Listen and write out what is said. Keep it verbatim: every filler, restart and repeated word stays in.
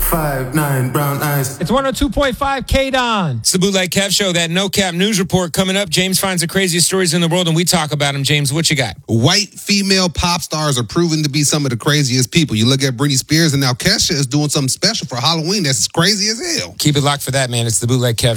five nine, brown eyes. It's one oh two point five K-Don. It's the Bootleg Kev Show, that No Cap News Report coming up. James finds the craziest stories in the world, and we talk about them. James, what you got? White female pop stars are proven to be some of the craziest people. You look at Britney Spears, and now Kesha is doing something special for Halloween that's crazy as hell. Keep it locked for that, man. It's the Bootleg Kev